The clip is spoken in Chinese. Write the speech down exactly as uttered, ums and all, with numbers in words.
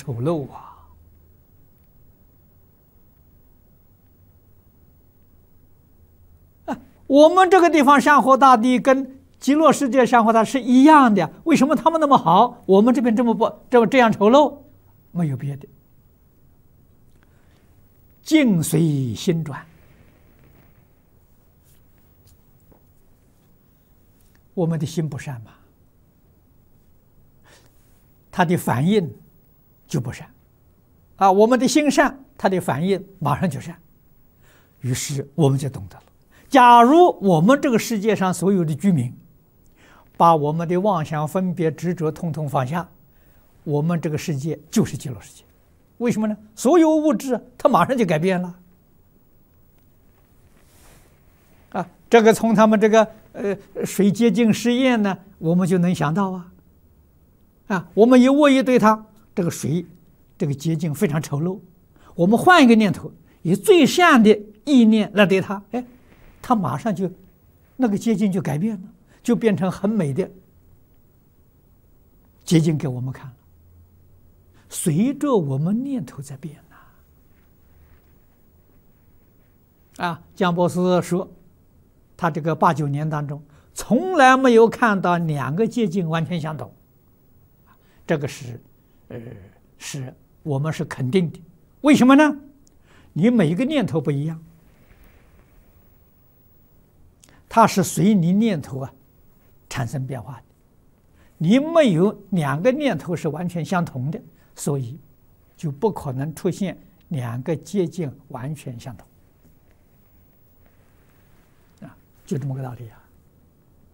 丑陋啊！啊，我们这个地方山河大地跟极乐世界山河大地是一样的，为什么他们那么好，我们这边这么不这么这样丑陋？没有别的，境随心转。我们的心不善嘛，它的反应就不善啊；我们的心善，它的反应马上就善。于是我们就懂得了：假如我们这个世界上所有的居民，把我们的妄想、分别、执着统统放下，我们这个世界就是极乐世界。为什么呢？所有物质它马上就改变了。啊，这个从他们这个呃水洁净实验呢，我们就能想到啊。啊，我们一恶意对它，这个水这个洁净非常丑陋。我们换一个念头，以最善的意念来对它，哎，它马上就那个洁净就改变了，就变成很美的洁净给我们看了。随着我们念头在变呐。啊，姜博士说，他这个八九年当中，从来没有看到两个界境完全相同。这个是，呃，是我们是肯定的。为什么呢？你每一个念头不一样，它是随你念头啊产生变化的。你没有两个念头是完全相同的，所以就不可能出现两个界境完全相同。啊，就这么个道理啊。